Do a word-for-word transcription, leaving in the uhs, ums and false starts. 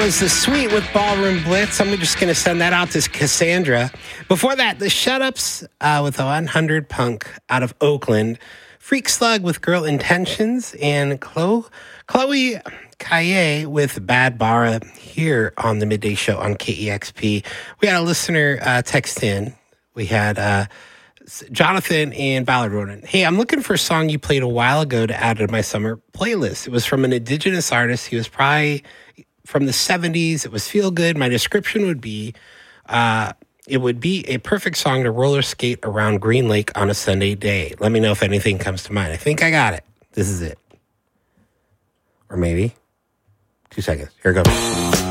was The Sweet with Ballroom Blitz. I'm just going to send that out to Cassandra. Before that, The Shut-Ups uh, with one hundred Punk out of Oakland. Freak Slug with Girl Intentions. And Chloe, Chloe Kaye with Bad Bara here on the Midday Show on K E X P. We had a listener uh, text in. We had uh, Jonathan and Ballard Ronan. Hey, I'm looking for a song you played a while ago to add to my summer playlist. It was from an indigenous artist. He was probably from the seventies. It was feel good. My description would be, uh, it would be a perfect song to roller skate around Green Lake on a Sunday day. Let me know if anything comes to mind. I think I got it. This is it. Or maybe. Two seconds. Here it goes.